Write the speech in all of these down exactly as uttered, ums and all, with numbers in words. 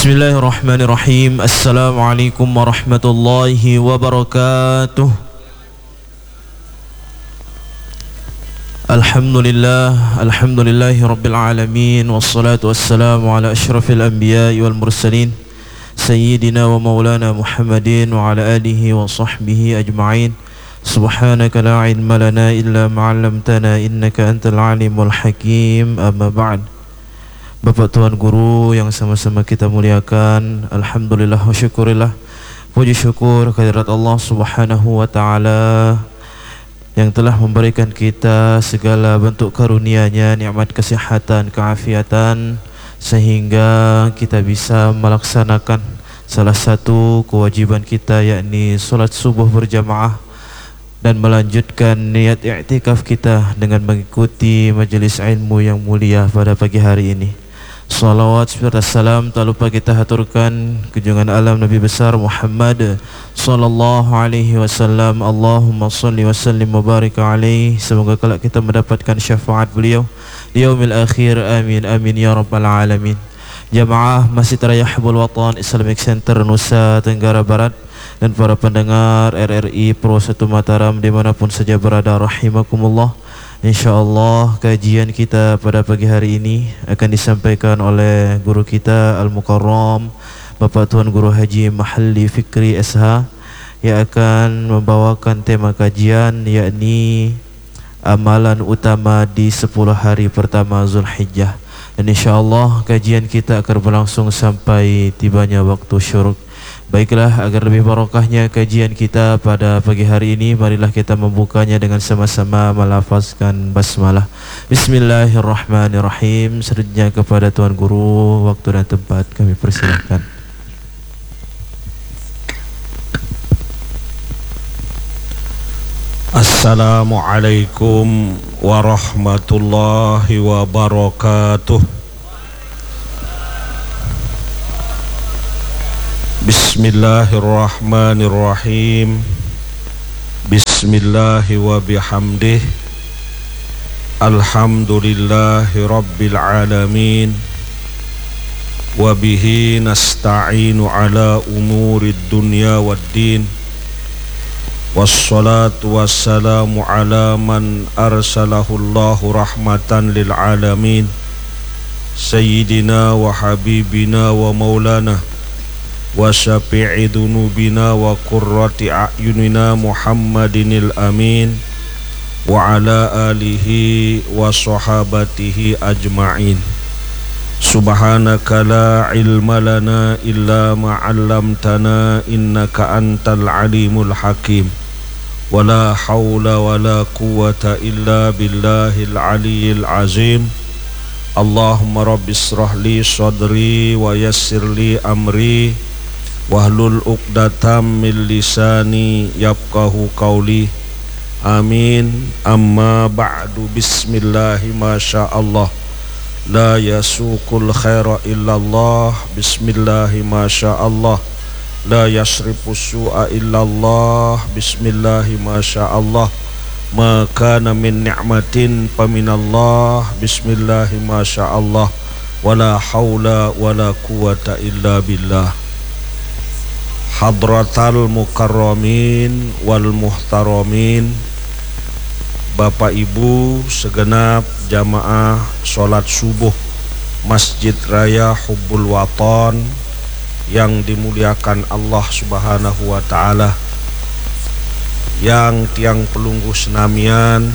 Bismillahirrahmanirrahim. Assalamualaikum warahmatullahi wabarakatuh. Alhamdulillah, alhamdulillahi rabbil alamin, wassalatu wassalamu ala asyrafil anbiya'i wal mursalin, sayyidina wa maulana Muhammadin wa ala alihi wa sahbihi ajma'in. Subhanaka la ilma lana illa ma 'allamtana innaka antal alimul hakim. Amma ba'd. Bapak Tuan Guru yang sama-sama kita muliakan, alhamdulillah wa syukurillah, puji syukur kehadirat Allah Subhanahu wa taala yang telah memberikan kita segala bentuk karunia-Nya, nikmat kesihatan, keafiatan, sehingga kita bisa melaksanakan salah satu kewajiban kita, yakni solat subuh berjamaah, dan melanjutkan niat i'tikaf kita dengan mengikuti majlis ilmu yang mulia pada pagi hari ini. Salawat serta salam tak lupa kita haturkan junjungan alam Nabi besar Muhammad sallallahu alaihi wasallam. Allahumma salli wa sallim wa barik alaihi. Semoga kelak kita mendapatkan syafaat beliau di yaumil akhir. Amin amin ya rabbal alamin. Jamaah Masjid Raya Hibul Watan Islamic Center Nusa Tenggara Barat dan para pendengar R R I Pro satu Mataram dimanapun saja berada, rahimakumullah. InsyaAllah kajian kita pada pagi hari ini akan disampaikan oleh guru kita Al-Mukarram Bapak Tuan Guru Haji Mahalli Fikri S H, yang akan membawakan tema kajian, yakni amalan utama di sepuluh hari pertama Zulhijjah. Dan insyaAllah kajian kita akan berlangsung sampai tibanya waktu syuruk. Baiklah, agar lebih barokahnya kajian kita pada pagi hari ini, marilah kita membukanya dengan sama-sama melafazkan basmalah. Bismillahirrahmanirrahim. Selanjutnya kepada Tuan Guru, waktu dan tempat kami persilakan. Assalamualaikum warahmatullahi wabarakatuh. Bismillahirrahmanirrahim. Bismillahi wa bihamdih. Alhamdulillahi rabbil alamin. Wa bihi nasta'inu ala umurid dunya waddin. Wassalatu wassalamu ala man arsalahu Allahu rahmatan lil alamin, Sayyidina wa habibina wa maulana wa syafi'i dunubina wa qurrati a'yunina Muhammadinil amin wa ala alihi wa sahabatihi ajma'in. Subhanaka la ilma lana illa ma 'allamtana innaka antal alimul hakim. Wala hawla wala quwwata illa billahil aliyyil azim. Allahumma rabbis shrahli sadri wa yassirli amri wahlul uqdatam min lisani yafqahu qawli. Amin. Amma ba'du. Bismillahi masyaallah, la yasuqul khaira illallah. Bismillahi masyaallah, la yasrifu su'a illallah. Bismillahi masyaallah, ma kana min ni'matin faminallah. Bismillahi masyaallah, wala haula wala quwwata illa billah. Hadratal mukarramin wal muhtaramin, Bapak Ibu segenap jamaah sholat subuh Masjid Raya Hubbul Watan yang dimuliakan Allah Subhanahu wa ta'ala, yang tiang pelunggu senamian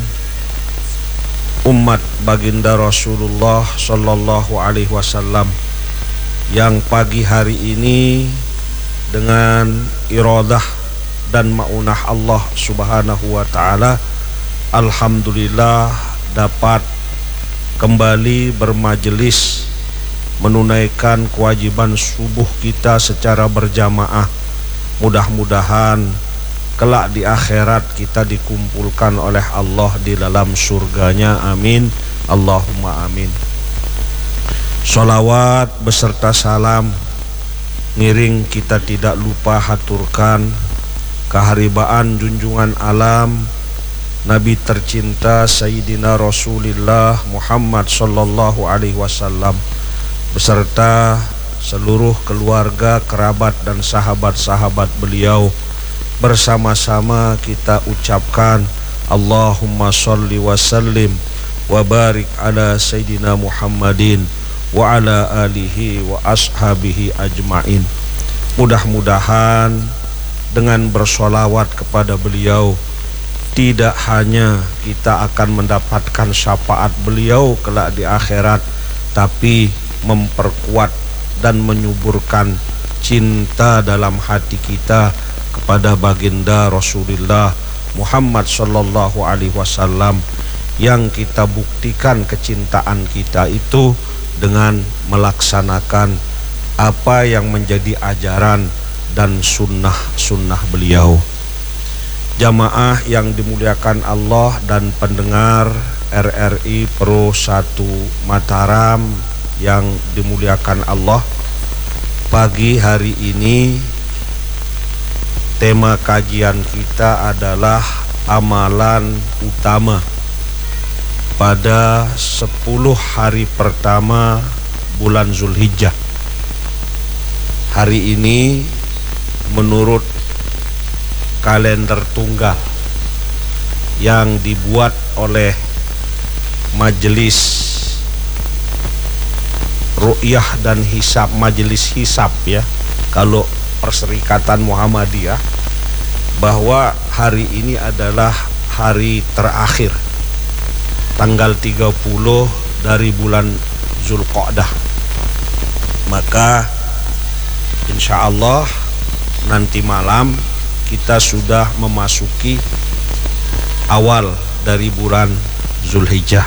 umat baginda Rasulullah sallallahu alaihi wasallam, yang pagi hari ini dengan iradah dan maunah Allah Subhanahu wa ta'ala, alhamdulillah dapat kembali bermajelis menunaikan kewajiban subuh kita secara berjamaah. Mudah-mudahan kelak di akhirat kita dikumpulkan oleh Allah di dalam surganya. Amin Allahumma amin. Sholawat beserta salam ngiring kita tidak lupa haturkan keharibaan junjungan alam Nabi tercinta Sayyidina Rasulullah Muhammad sallallahu alaihi wasallam beserta seluruh keluarga, kerabat dan sahabat-sahabat beliau, bersama-sama kita ucapkan Allahumma sholli wa sallim wa barik ala Sayyidina Muhammadin wa ala alihi wa ashabihi ajma'in. Mudah-mudahan dengan bersolawat kepada beliau tidak hanya kita akan mendapatkan syafaat beliau kelak di akhirat, tapi memperkuat dan menyuburkan cinta dalam hati kita kepada baginda Rasulullah Muhammad sallallahu alaihi wasallam, yang kita buktikan kecintaan kita itu dengan melaksanakan apa yang menjadi ajaran dan sunnah-sunnah beliau. Jamaah yang dimuliakan Allah dan pendengar R R I Pro satu Mataram yang dimuliakan Allah, pagi hari ini tema kajian kita adalah amalan utama pada sepuluh hari pertama bulan Zulhijjah. Hari ini menurut kalender tunggal yang dibuat oleh Majelis Ru'yah dan Hisab, Majelis Hisab ya, kalau Perserikatan Muhammadiyah, bahwa hari ini adalah hari terakhir, tanggal tiga puluh dari bulan Zulqa'dah. Maka insya Allah nanti malam kita sudah memasuki awal dari bulan Zulhijjah.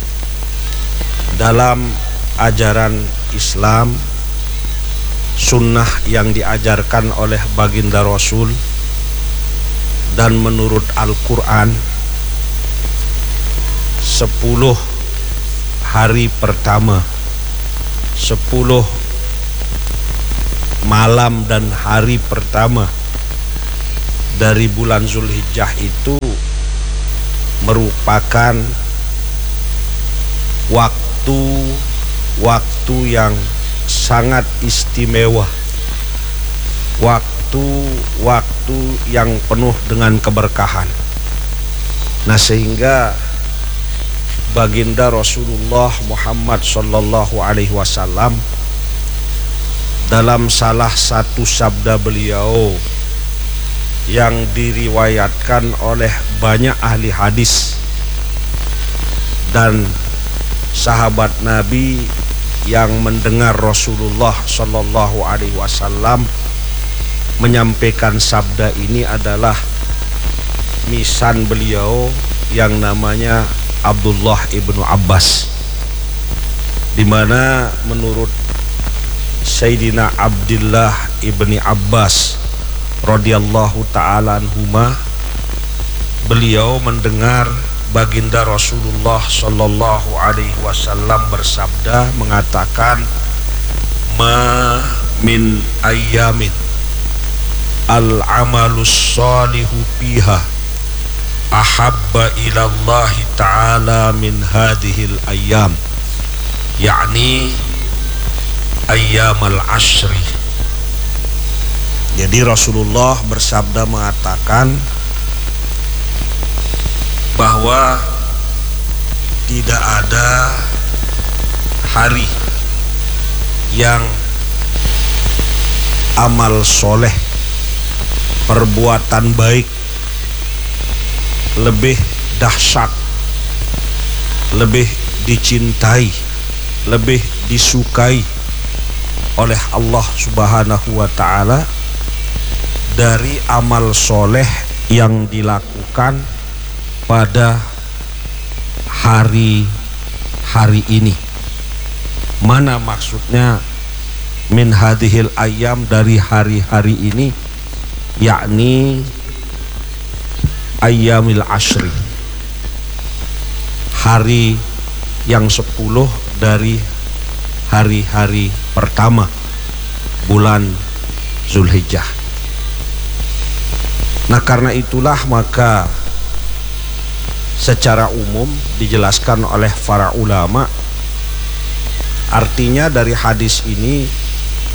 Dalam ajaran Islam, sunnah yang diajarkan oleh baginda Rasul dan menurut Al-Quran, sepuluh hari pertama, sepuluh malam dan hari pertama dari bulan Zulhijjah itu merupakan waktu-waktu yang sangat istimewa, waktu-waktu yang penuh dengan keberkahan. Nah, sehingga baginda Rasulullah Muhammad sallallahu alaihi wasallam dalam salah satu sabda beliau yang diriwayatkan oleh banyak ahli hadis dan sahabat Nabi yang mendengar Rasulullah sallallahu alaihi wasallam menyampaikan sabda ini adalah misan beliau yang namanya Abdullah ibnu Abbas, di mana menurut Sayyidina Abdullah ibni Abbas radhiyallahu ta'ala anhuma, beliau mendengar baginda Rasulullah sallallahu alaihi wasallam bersabda, mengatakan, ma min ayyamin al-amalus salihu fiha ahabba ilallahi ta'ala min hadhil ayyam, yakni ayyam al-ashri. Jadi Rasulullah bersabda mengatakan bahwa tidak ada hari yang amal soleh, perbuatan baik lebih dahsyat, lebih dicintai, lebih disukai oleh Allah Subhanahu wa ta'ala dari amal soleh yang dilakukan pada hari-hari ini. Mana maksudnya min hadhil ayyam, dari hari-hari ini, yakni ayyamil ashri, hari yang sepuluh dari hari-hari pertama bulan Zulhijjah. Nah, karena itulah maka secara umum dijelaskan oleh para ulama, artinya dari hadis ini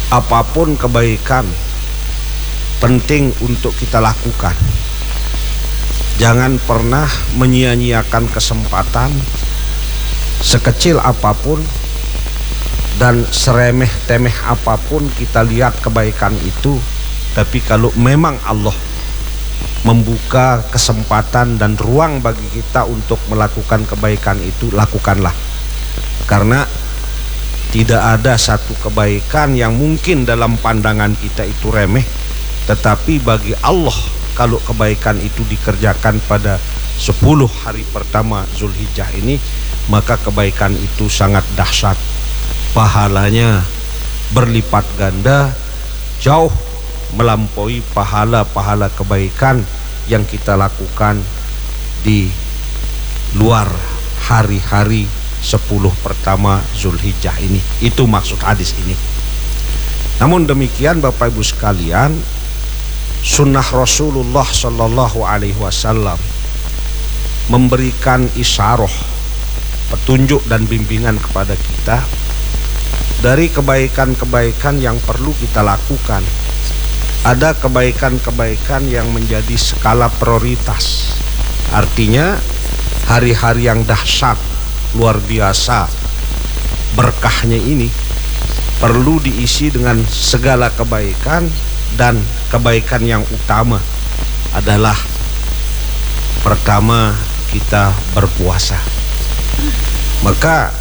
apapun kebaikan penting untuk kita lakukan. Jangan pernah menyia-nyiakan kesempatan sekecil apapun dan seremeh-temeh apapun kita lihat kebaikan itu. Tapi kalau memang Allah membuka kesempatan dan ruang bagi kita untuk melakukan kebaikan itu, lakukanlah. Karena tidak ada satu kebaikan yang mungkin dalam pandangan kita itu remeh, tetapi bagi Allah kalau kebaikan itu dikerjakan pada sepuluh hari pertama Zulhijjah ini, maka kebaikan itu sangat dahsyat, pahalanya berlipat ganda, jauh melampaui pahala-pahala kebaikan yang kita lakukan di luar hari-hari sepuluh pertama Zulhijjah ini. Itu maksud hadis ini. Namun demikian Bapak Ibu sekalian, sunnah Rasulullah Sallallahu Alaihi Wasallam memberikan isyarah, petunjuk dan bimbingan kepada kita dari kebaikan-kebaikan yang perlu kita lakukan. Ada kebaikan-kebaikan yang menjadi skala prioritas. Artinya hari-hari yang dahsyat, luar biasa berkahnya ini perlu diisi dengan segala kebaikan, dan kebaikan yang utama adalah pertama kita berpuasa. Maka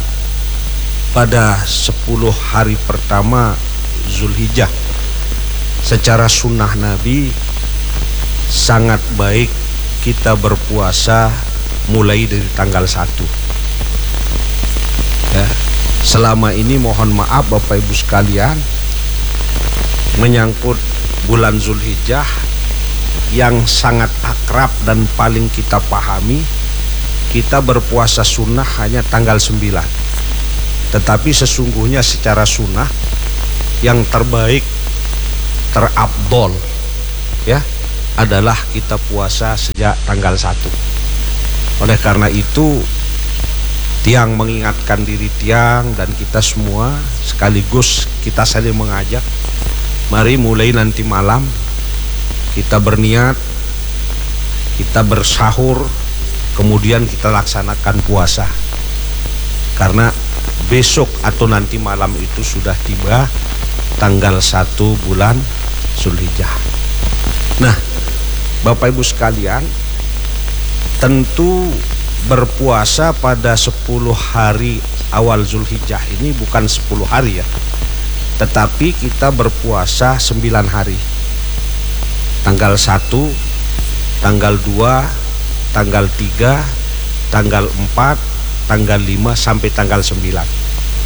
pada sepuluh hari pertama Zulhijjah secara sunnah Nabi sangat baik kita berpuasa mulai dari tanggal satu. Ya, selama ini mohon maaf Bapak Ibu sekalian, menyangkut bulan Zulhijjah yang sangat akrab dan paling kita pahami, kita berpuasa sunnah hanya tanggal sembilan. Tetapi sesungguhnya secara sunnah yang terbaik, terabdol ya, adalah kita puasa sejak tanggal satu. Oleh karena itu tiang mengingatkan diri tiang dan kita semua sekaligus kita saling mengajak, mari mulai nanti malam kita berniat, kita bersahur, kemudian kita laksanakan puasa. Karena besok atau nanti malam itu sudah tiba tanggal satu bulan Zulhijjah. Nah, Bapak Ibu sekalian, tentu berpuasa pada sepuluh hari awal Zulhijjah ini bukan sepuluh hari ya, tetapi kita berpuasa sembilan hari. Tanggal satu, tanggal dua, tanggal tiga, tanggal empat, tanggal lima sampai tanggal sembilan.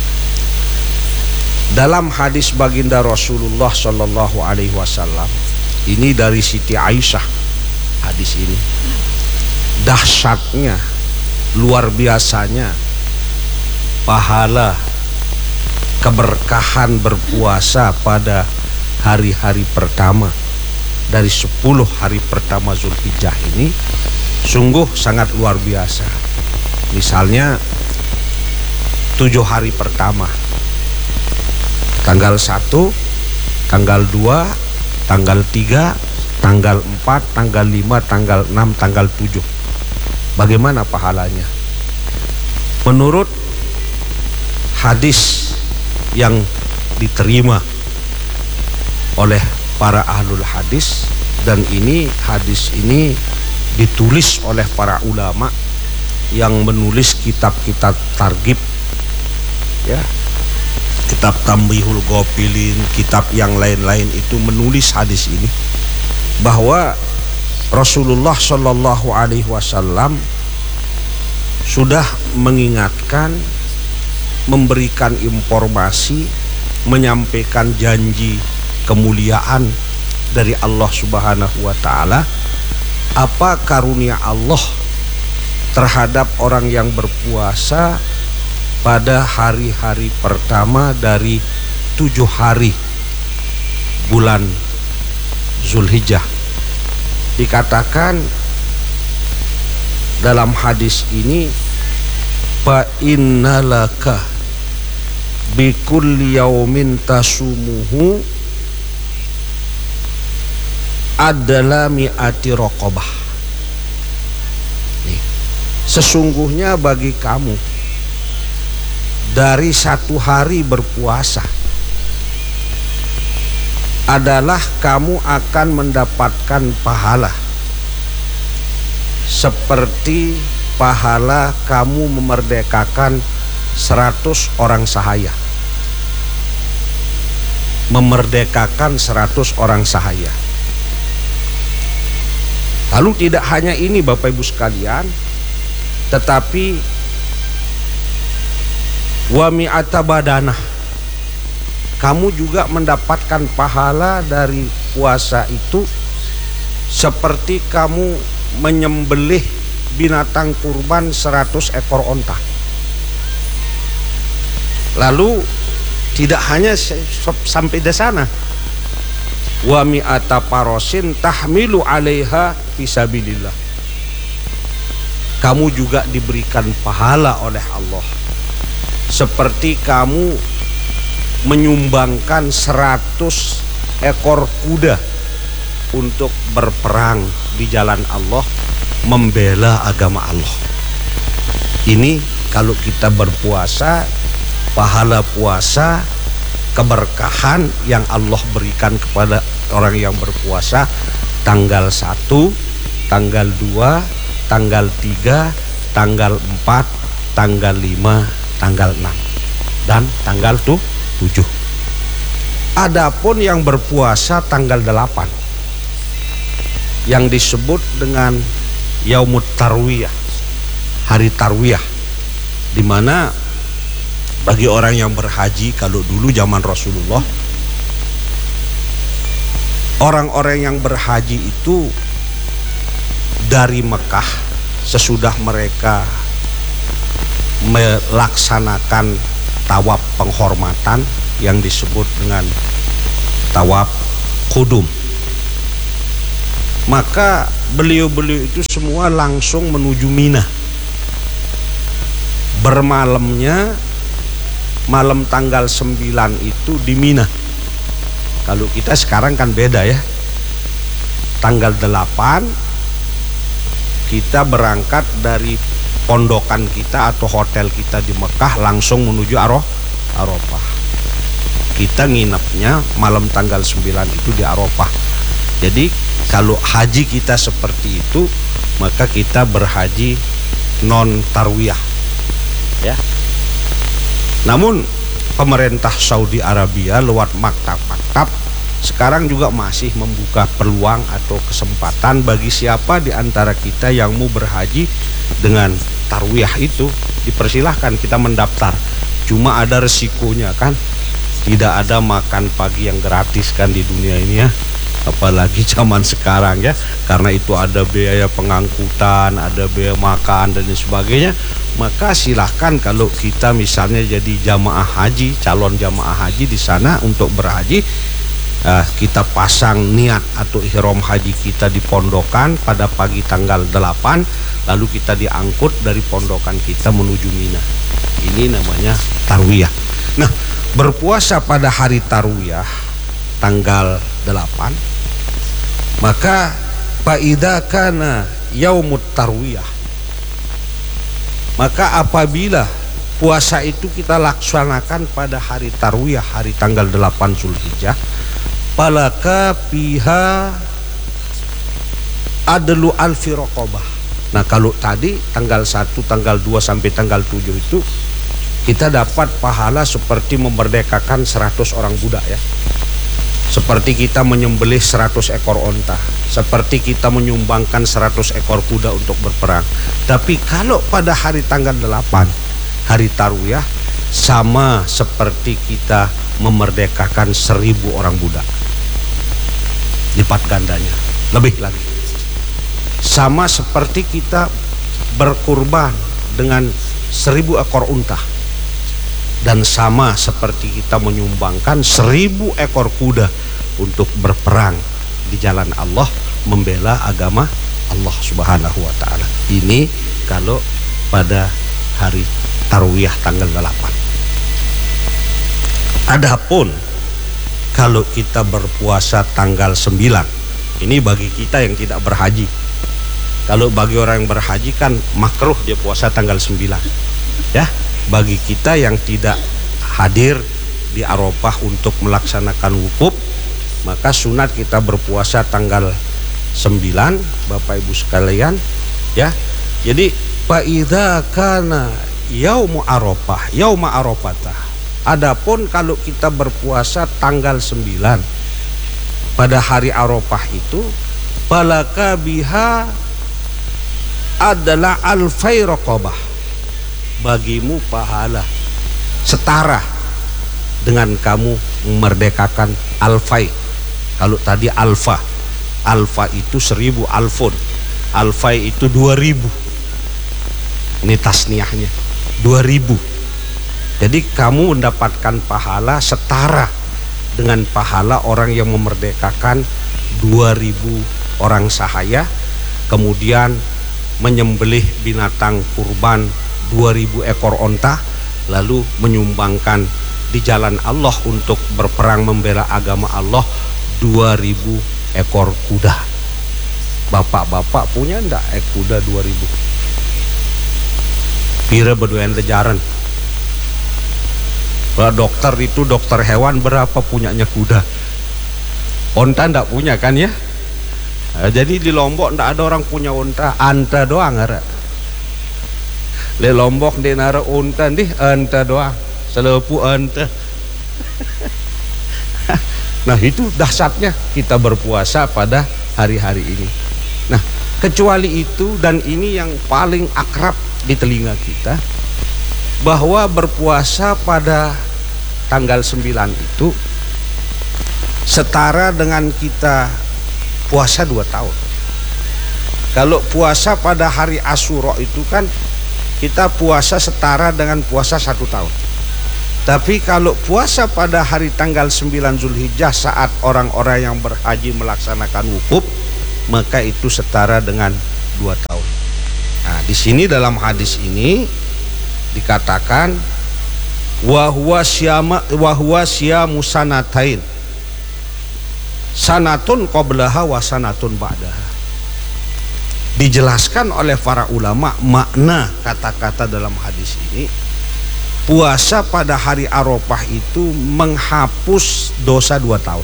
Dalam hadis baginda Rasulullah Sallallahu Alaihi Wasallam, ini dari Siti Aisyah, hadis ini dahsyatnya, luar biasanya pahala keberkahan berpuasa pada hari-hari pertama dari sepuluh hari pertama Zulhijjah ini sungguh sangat luar biasa. Misalnya tujuh hari pertama, tanggal satu, tanggal dua, tanggal tiga, tanggal empat, tanggal lima, tanggal enam, tanggal tujuh. Bagaimana pahalanya? Menurut hadis yang diterima oleh para ahlul hadis, dan ini hadis ini ditulis oleh para ulama yang menulis kitab-kitab targhib ya, kitab Tambihul Ghafilin, kitab yang lain-lain itu menulis hadis ini, bahwa Rasulullah Shallallahu Alaihi Wasallam sudah mengingatkan, memberikan informasi, menyampaikan janji kemuliaan dari Allah Subhanahu wa Ta'ala, apa karunia Allah terhadap orang yang berpuasa pada hari-hari pertama dari tujuh hari bulan Zulhijjah. Dikatakan dalam hadis ini, fa innalaka bikulli yaumin tasumuhu adalah mi'ati raqabah. Nih, sesungguhnya bagi kamu dari satu hari berpuasa adalah kamu akan mendapatkan pahala seperti pahala kamu memerdekakan seratus orang sahaya. Memerdekakan seratus orang sahaya. Lalu tidak hanya ini Bapak Ibu sekalian, tetapi wa mi'ata badanah, kamu juga mendapatkan pahala dari puasa itu seperti kamu menyembelih binatang kurban seratus ekor onta. Lalu tidak hanya sampai di sana, wa mi'ata parosin tahmilu alaiha fisabilillah, kamu juga diberikan pahala oleh Allah seperti kamu menyumbangkan seratus ekor kuda untuk berperang di jalan Allah, membela agama Allah. Ini kalau kita berpuasa, pahala puasa, keberkahan yang Allah berikan kepada orang yang berpuasa tanggal satu, tanggal dua, tanggal tiga, tanggal empat, tanggal lima, tanggal enam, dan tanggal tujuh. Adapun yang berpuasa tanggal delapan yang disebut dengan Yaumut Tarwiyah, hari Tarwiyah, di mana bagi orang yang berhaji, kalau dulu zaman Rasulullah, orang-orang yang berhaji itu dari Mekah sesudah mereka melaksanakan tawaf penghormatan yang disebut dengan tawaf qudum, maka beliau-beliau itu semua langsung menuju Mina. Bermalamnya malam tanggal sembilan itu di Mina. Kalau kita sekarang kan beda ya. Tanggal delapan kita berangkat dari pondokan kita atau hotel kita di Mekah langsung menuju Arafah. Kita nginepnya malam tanggal sembilan itu di Arafah. Jadi kalau haji kita seperti itu, maka kita berhaji non tarwiyah ya. Namun pemerintah Saudi Arabia lewat maktab-maktab sekarang juga masih membuka peluang atau kesempatan bagi siapa di antara kita yang mau berhaji dengan tarwiyah itu, dipersilahkan kita mendaftar. Cuma ada resikonya kan, tidak ada makan pagi yang gratis kan di dunia ini ya, apalagi zaman sekarang ya, karena itu ada biaya pengangkutan, ada biaya makan dan sebagainya. Maka silahkan kalau kita misalnya jadi jamaah haji, calon jamaah haji di sana untuk berhaji, eh, kita pasang niat atau ihram haji kita di pondokan pada pagi tanggal delapan, lalu kita diangkut dari pondokan kita menuju Mina. Ini namanya tarwiyah. Nah, berpuasa pada hari tarwiyah tanggal delapan, maka faidza kana yaumut tarwiyah, maka apabila puasa itu kita laksanakan pada hari tarwiyah, hari tanggal delapan Zulhijjah, palaka piha adlu alfi raqabah. Nah, kalau tadi tanggal satu, tanggal dua sampai tanggal tujuh itu kita dapat pahala seperti memerdekakan seratus orang budak ya. Seperti kita menyembelih seratus ekor onta, seperti kita menyumbangkan seratus ekor kuda untuk berperang. Tapi kalau pada hari tanggal delapan, hari tarwiyah, sama seperti kita memerdekakan seribu orang budak, lipat gandanya, lebih lagi. Sama seperti kita berkurban dengan seribu ekor unta, dan sama seperti kita menyumbangkan seribu ekor kuda untuk berperang di jalan Allah, membela agama Allah Subhanahu wa ta'ala. Ini kalau pada hari tarwiyah tanggal delapan. Adapun kalau kita berpuasa tanggal sembilan, ini bagi kita yang tidak berhaji. Kalau bagi orang yang berhaji kan makruh dia puasa tanggal sembilan. Ya, bagi kita yang tidak hadir di Arafah untuk melaksanakan wukuf, maka sunat kita berpuasa tanggal sembilan, Bapak Ibu sekalian, ya. Jadi fa idza kana yaumu Arafah, yauma Arafatah. Adapun kalau kita berpuasa tanggal sembilan pada hari Arafah itu, balaka biha adalah alfai raqabah, bagimu pahala setara dengan kamu memerdekakan alfai. Kalau tadi alfa, alfa itu seribu, alfun, alfai itu dua ribu. Ini tasniahnya dua ribu. Jadi kamu mendapatkan pahala setara dengan pahala orang yang memerdekakan dua ribu orang sahaya, kemudian menyembelih binatang kurban dua ribu ekor onta, lalu menyumbangkan di jalan Allah untuk berperang membela agama Allah dua ribu ekor kuda. Bapak-bapak punya ndak ek kuda dua ribu? Pira berduaan lejaran. Kalau dokter itu dokter hewan berapa punyanya kuda? Onta ndak punya kan ya? Nah, jadi di Lombok ndak ada orang punya onta, anta doang ada. Di Lombok di nara onta nih, anta doang, selepu anta. Nah itu dahsyatnya kita berpuasa pada hari-hari ini. Nah kecuali itu, dan ini yang paling akrab di telinga kita, bahwa berpuasa pada tanggal sembilan itu setara dengan kita puasa dua tahun. Kalau puasa pada hari Asyura itu kan kita puasa setara dengan puasa satu tahun. Tapi kalau puasa pada hari tanggal sembilan Zulhijjah saat orang-orang yang berhaji melaksanakan wukuf, maka itu setara dengan dua tahun. Nah, di sini dalam hadis ini dikatakan wa huwa syama wa huwa syamu sanatain, sanatun qablaha wa sanatun ba'daha. Dijelaskan oleh para ulama makna kata-kata dalam hadis ini. Puasa pada hari Arafah itu menghapus dosa dua tahun.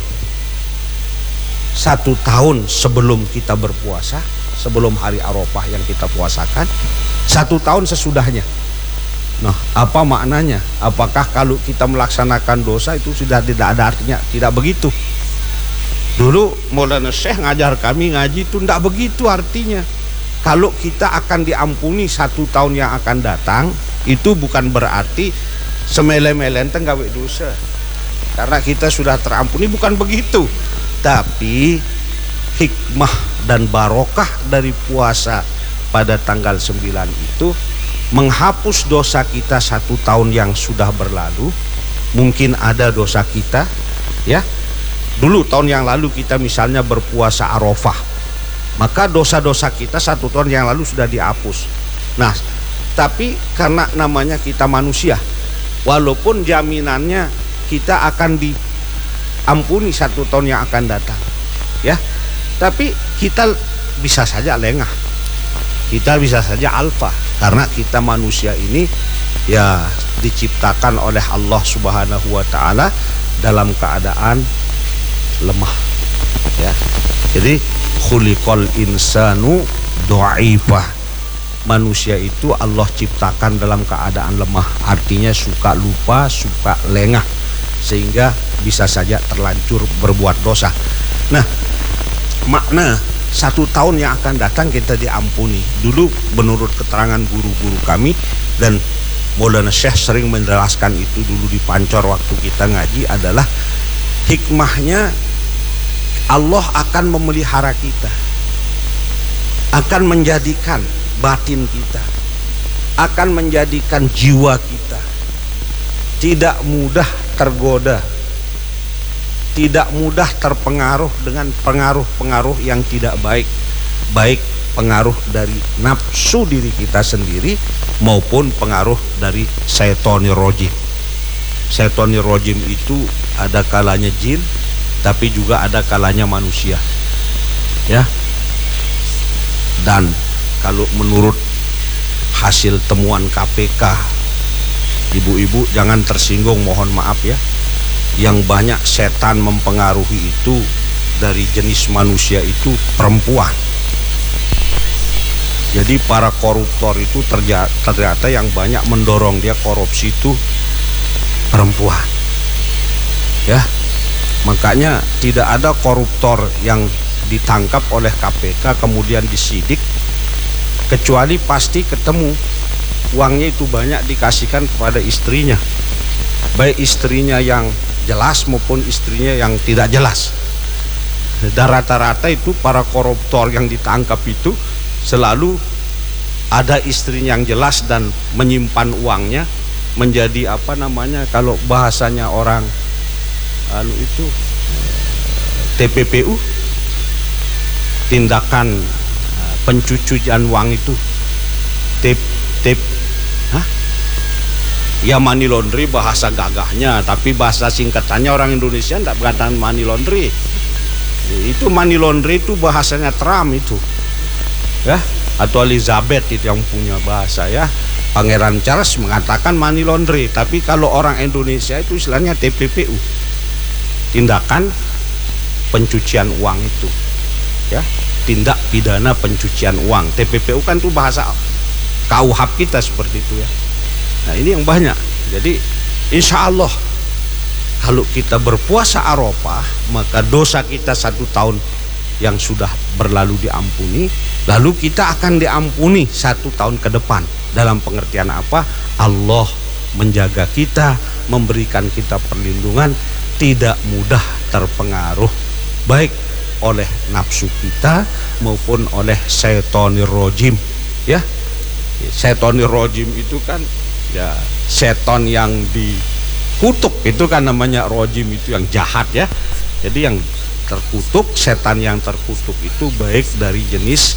Satu tahun sebelum kita berpuasa, sebelum hari Arafah yang kita puasakan, satu tahun sesudahnya. Nah, apa maknanya? Apakah kalau kita melaksanakan dosa itu sudah tidak ada artinya? Tidak begitu. Dulu Maulana Syekh ngajar kami ngaji itu tidak begitu artinya. Kalau kita akan diampuni satu tahun yang akan datang, itu bukan berarti semele-melen gawe dosa karena kita sudah terampuni, bukan begitu. Tapi hikmah dan barokah dari puasa pada tanggal sembilan itu menghapus dosa kita satu tahun yang sudah berlalu. Mungkin ada dosa kita, ya. Dulu tahun yang lalu kita misalnya berpuasa Arafah, maka dosa-dosa kita satu tahun yang lalu sudah dihapus. Nah, tapi karena namanya kita manusia, walaupun jaminannya kita akan diampuni satu tahun yang akan datang, ya, tapi kita bisa saja lengah, kita bisa saja alfa, karena kita manusia ini ya diciptakan oleh Allah Subhanahu wa Ta'ala dalam keadaan lemah, ya. Jadi khuliqal insanu dhaifah, manusia itu Allah ciptakan dalam keadaan lemah, artinya suka lupa, suka lengah, sehingga bisa saja terlanjur berbuat dosa. Nah, makna satu tahun yang akan datang kita diampuni, dulu menurut keterangan guru-guru kami, dan Maulana Syekh sering menjelaskan itu dulu di Pancor waktu kita ngaji, adalah hikmahnya Allah akan memelihara kita, akan menjadikan batin kita, akan menjadikan jiwa kita tidak mudah tergoda, tidak mudah terpengaruh dengan pengaruh-pengaruh yang tidak baik, baik pengaruh dari nafsu diri kita sendiri maupun pengaruh dari syaitonir rajim. Syaitonir rojim itu ada kalanya jin, tapi juga ada kalanya manusia, ya. Dan kalau menurut hasil temuan K P K, ibu-ibu jangan tersinggung, mohon maaf ya, yang banyak setan mempengaruhi itu dari jenis manusia itu perempuan. Jadi para koruptor itu ternyata yang banyak mendorong dia korupsi itu perempuan, ya. Makanya tidak ada koruptor yang ditangkap oleh K P K kemudian disidik, kecuali pasti ketemu uangnya itu banyak dikasihkan kepada istrinya, baik istrinya yang jelas maupun istrinya yang tidak jelas. Dan rata-rata itu para koruptor yang ditangkap itu selalu ada istrinya yang jelas dan menyimpan uangnya menjadi apa namanya, kalau bahasanya orang anu itu T P P U, tindakan pencucian uang itu, tip tip hah? Ya money laundry bahasa gagahnya, tapi bahasa singkatannya orang Indonesia tidak berkata money laundry. Itu money laundry itu bahasanya Trump itu, ya, atau Elizabeth itu yang punya bahasa, ya. Pangeran Charles mengatakan money laundry, tapi kalau orang Indonesia itu istilahnya T P P U, tindakan pencucian uang itu, ya, tindak pidana pencucian uang. T P P U kan itu bahasa K U H P kita seperti itu, ya. Nah ini yang banyak. Jadi insya Allah kalau kita berpuasa Arafah, maka dosa kita satu tahun yang sudah berlalu diampuni, lalu kita akan diampuni satu tahun ke depan. Dalam pengertian apa? Allah menjaga kita, memberikan kita perlindungan, tidak mudah terpengaruh baik oleh nafsu kita maupun oleh syaitonir rojim, ya. Syaitonir rojim itu kan ya seton yang dikutuk, itu kan namanya rojim, itu yang jahat, ya. Jadi yang terkutuk, setan yang terkutuk itu baik dari jenis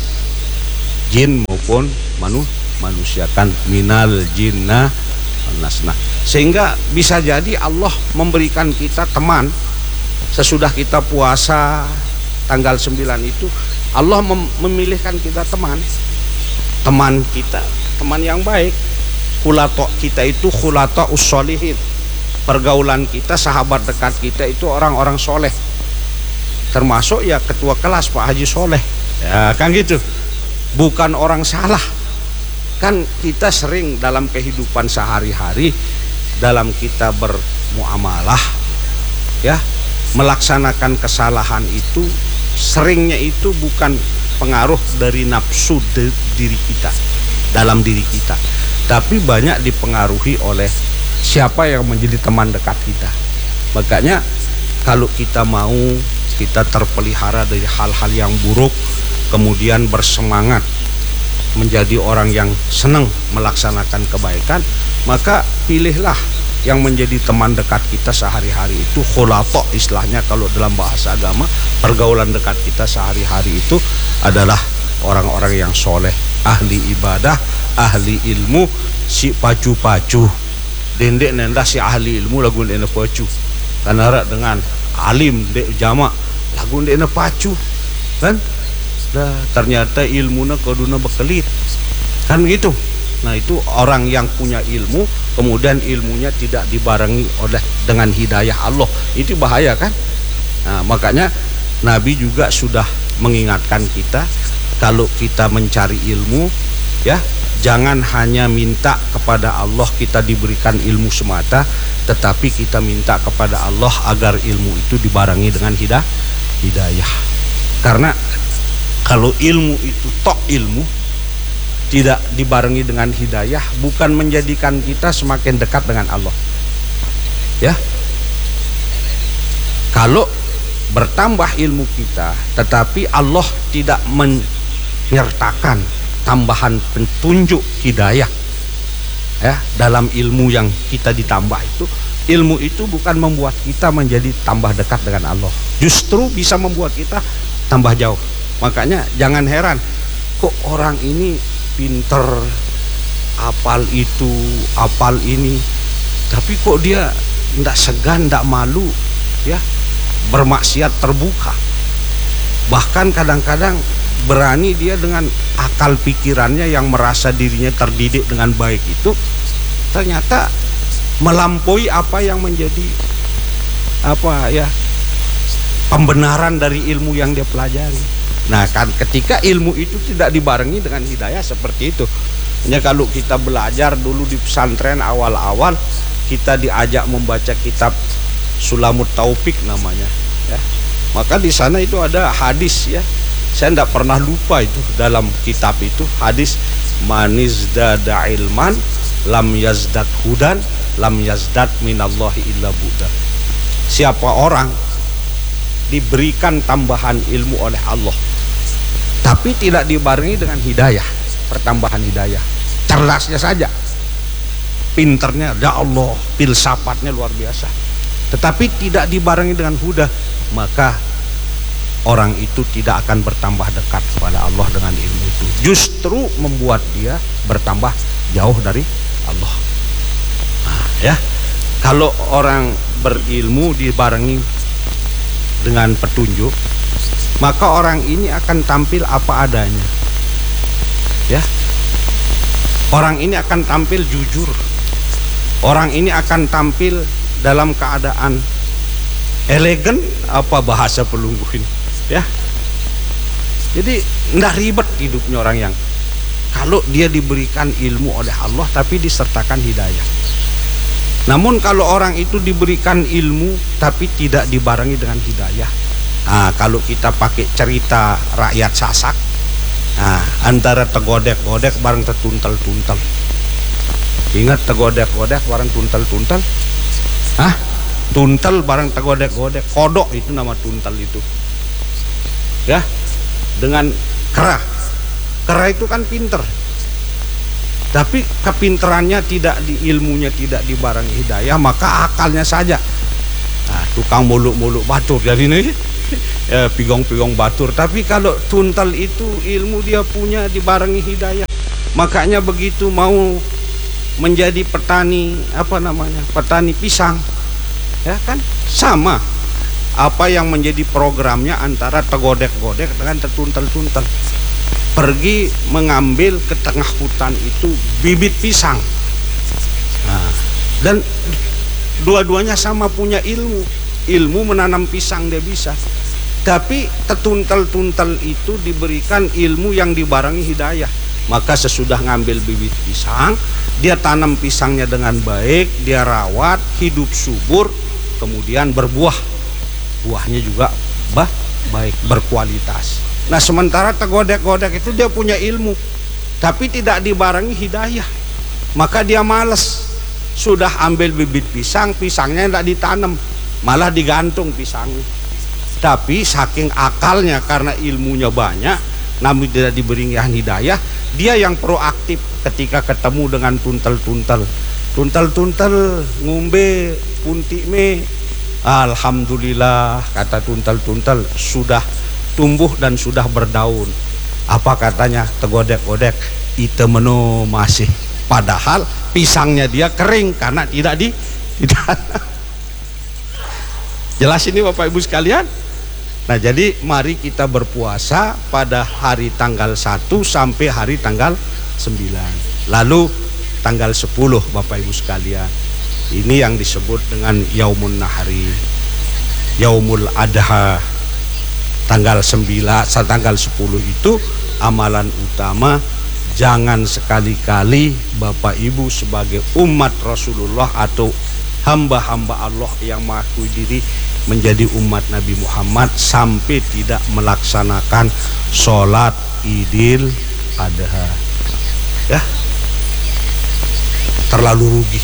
jin maupun manu, manusia, kan minal jinna nasna. Sehingga bisa jadi Allah memberikan kita teman sesudah kita puasa tanggal sembilan itu, Allah mem memilihkan kita teman, teman kita, teman yang baik. Khulato kita itu khulato ussolihin, pergaulan kita, sahabat dekat kita itu orang-orang soleh, termasuk ya ketua kelas Pak Haji Soleh, ya kan gitu, bukan orang salah. Kan kita sering dalam kehidupan sehari-hari, dalam kita bermuamalah, ya, melaksanakan kesalahan itu seringnya itu bukan pengaruh dari nafsu de, diri kita, dalam diri kita, tapi banyak dipengaruhi oleh siapa yang menjadi teman dekat kita. Makanya kalau kita mau kita terpelihara dari hal-hal yang buruk, kemudian bersemangat menjadi orang yang senang melaksanakan kebaikan, maka pilihlah yang menjadi teman dekat kita sehari-hari itu. Khulato istilahnya kalau dalam bahasa agama, pergaulan dekat kita sehari-hari itu adalah orang-orang yang soleh, ahli ibadah, ahli ilmu, si pacu-pacu dendek nenda si ahli ilmu lagu nenda pacu, karena dengan alim dek jamak lagu nenda pacu, kan. Nah, ternyata ilmunya keduna bekelit, kan gitu. Nah itu orang yang punya ilmu kemudian ilmunya tidak dibarengi oleh dengan hidayah Allah, itu bahaya, kan. Nah, makanya Nabi juga sudah mengingatkan kita, kalau kita mencari ilmu, ya, jangan hanya minta kepada Allah kita diberikan ilmu semata, tetapi kita minta kepada Allah agar ilmu itu dibarengi dengan hidayah hidayah karena kalau ilmu itu tok ilmu tidak dibarengi dengan hidayah, bukan menjadikan kita semakin dekat dengan Allah, ya. Kalau bertambah ilmu kita tetapi Allah tidak menyertakan tambahan petunjuk hidayah, ya, dalam ilmu yang kita ditambah itu, ilmu itu bukan membuat kita menjadi tambah dekat dengan Allah, justru bisa membuat kita tambah jauh. Makanya jangan heran kok orang ini pinter, apal itu, apal ini, tapi kok dia ndak segan, ndak malu ya bermaksiat terbuka. Bahkan kadang-kadang berani dia dengan akal pikirannya yang merasa dirinya terdidik dengan baik itu ternyata melampaui apa yang menjadi apa ya pembenaran dari ilmu yang dia pelajari. Nah kan ketika ilmu itu tidak dibarengi dengan hidayah seperti itu. Hanya kalau kita belajar dulu di pesantren awal-awal kita diajak membaca kitab Sulamut Taufik namanya ya. Maka di sana itu ada hadis ya. Saya tidak pernah lupa itu dalam kitab itu hadis manizdada ilman lam yazdad hudan lam yazdad minallahi illa buddha. Siapa orang diberikan tambahan ilmu oleh Allah tapi tidak dibarengi dengan hidayah, pertambahan hidayah, cerdasnya saja, pinternya ya Allah, filsafatnya luar biasa, tetapi tidak dibarengi dengan huda, maka orang itu tidak akan bertambah dekat kepada Allah dengan ilmu itu, justru membuat dia bertambah jauh dari Allah. Nah, ya, kalau orang berilmu dibarengi dengan petunjuk, maka orang ini akan tampil apa adanya. Ya, orang ini akan tampil jujur. Orang ini akan tampil dalam keadaan elegan, apa bahasa pelunggu ini. Ya, jadi nggak ribet hidupnya orang yang kalau dia diberikan ilmu oleh Allah tapi disertakan hidayah. Namun kalau orang itu diberikan ilmu tapi tidak dibarengi dengan hidayah, nah, kalau kita pakai cerita rakyat Sasak, nah, antara tegodek-godek bareng tertuntal-tuntal. Ingat tegodek-godek bareng tuntal-tuntal? Hah? Tuntal bareng tegodek-godek. Kodok itu nama tuntal itu. Ya, dengan kera. Kera itu kan pinter, tapi kepinterannya tidak di ilmunya tidak dibarengi hidayah, maka akalnya saja. Nah, tukang muluk-muluk batur jadi ini ya, pigong-pigong batur. Tapi kalau tuntal itu ilmu dia punya dibarengi hidayah, makanya begitu mau menjadi petani apa namanya petani pisang, ya kan sama. Apa yang menjadi programnya antara tegodek-godek dengan tertuntal-tuntal, pergi mengambil ke tengah hutan itu bibit pisang. Nah, dan dua-duanya sama punya ilmu, ilmu menanam pisang dia bisa, tapi tertuntal-tuntal itu diberikan ilmu yang dibarengi hidayah. Maka sesudah ngambil bibit pisang, dia tanam pisangnya dengan baik, dia rawat, hidup subur, kemudian berbuah. Buahnya juga bah, baik, berkualitas. Nah sementara tegodek-godek itu dia punya ilmu tapi tidak dibarengi hidayah, maka dia malas. Sudah ambil bibit pisang, pisangnya tidak ditanam, malah digantung pisangnya. Tapi saking akalnya karena ilmunya banyak namun tidak diberi hidayah, dia yang proaktif ketika ketemu dengan tuntal-tuntal. Tuntal-tuntal ngombe puntik me, alhamdulillah kata tuntal-tuntal sudah tumbuh dan sudah berdaun. Apa katanya tegodek-godek, ite meno masih, padahal pisangnya dia kering karena tidak di tidak. Jelas ini Bapak Ibu sekalian. Nah jadi mari kita berpuasa pada hari tanggal satu sampai hari tanggal sembilan, lalu tanggal sepuluh Bapak Ibu sekalian, ini yang disebut dengan Yaumun Nahari, Yaumul Adha. Tanggal sembilan, tanggal sepuluh itu amalan utama. Jangan sekali-kali Bapak Ibu sebagai umat Rasulullah atau hamba-hamba Allah yang mengakui diri menjadi umat Nabi Muhammad sampai tidak melaksanakan sholat Idul Adha. Ya, terlalu rugi.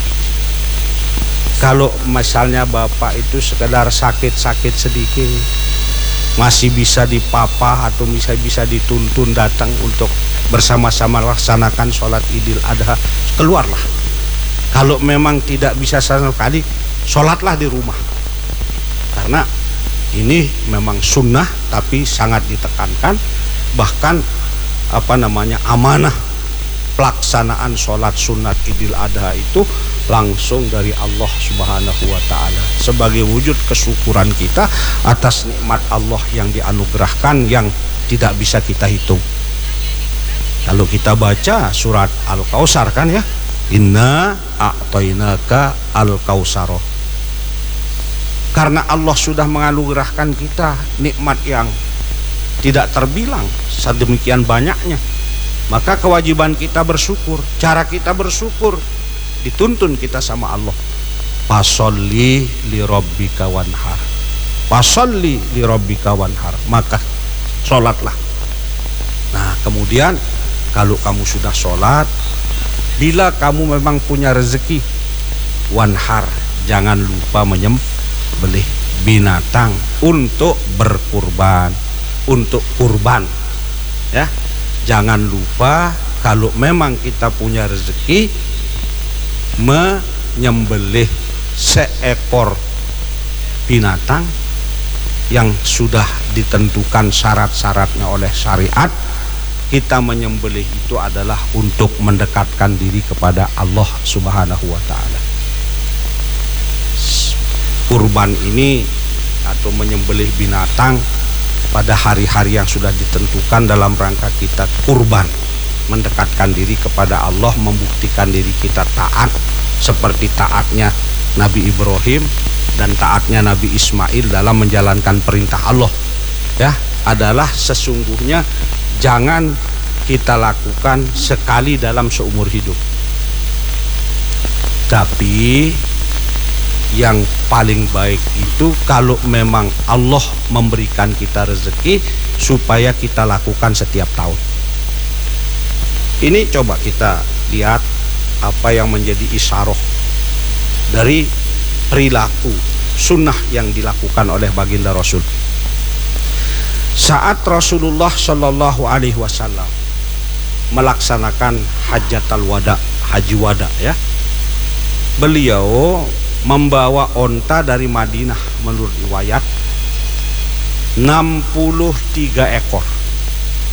Kalau misalnya Bapak itu sekedar sakit-sakit sedikit, masih bisa dipapah atau bisa bisa dituntun datang untuk bersama-sama laksanakan sholat Idul Adha, keluarlah. Kalau memang tidak bisa sama sekali, sholatlah di rumah, karena ini memang sunnah tapi sangat ditekankan, bahkan apa namanya amanah pelaksanaan sholat sunat Idul Adha itu langsung dari Allah Subhanahu wa Ta'ala, sebagai wujud kesyukuran kita atas nikmat Allah yang dianugerahkan yang tidak bisa kita hitung. Kalau kita baca surat Al-Kautsar kan ya, inna a'tainaka al-kautsar, karena Allah sudah menganugerahkan kita nikmat yang tidak terbilang sedemikian banyaknya, maka kewajiban kita bersyukur. Cara kita bersyukur dituntun kita sama Allah. Fasholli li rabbika wanhar, fasholli li rabbika wanhar, maka sholatlah. Nah kemudian kalau kamu sudah sholat, bila kamu memang punya rezeki, wanhar, jangan lupa menyembelih binatang untuk berkurban, untuk kurban ya. Jangan lupa kalau memang kita punya rezeki, menyembelih seekor binatang yang sudah ditentukan syarat-syaratnya oleh syariat. Kita menyembelih itu adalah untuk mendekatkan diri kepada Allah Subhanahu wa Ta'ala. Kurban ini atau menyembelih binatang pada hari-hari yang sudah ditentukan dalam rangka kita kurban, mendekatkan diri kepada Allah, membuktikan diri kita taat seperti taatnya Nabi Ibrahim dan taatnya Nabi Ismail dalam menjalankan perintah Allah ya, adalah sesungguhnya jangan kita lakukan sekali dalam seumur hidup, tapi yang paling baik itu kalau memang Allah memberikan kita rezeki supaya kita lakukan setiap tahun. Ini coba kita lihat apa yang menjadi isyarah dari perilaku sunnah yang dilakukan oleh baginda Rasul. Saat Rasulullah Shallallahu Alaihi Wasallam melaksanakan hajatul wada, haji wada ya, beliau membawa onta dari Madinah menurut riwayat enam puluh tiga ekor.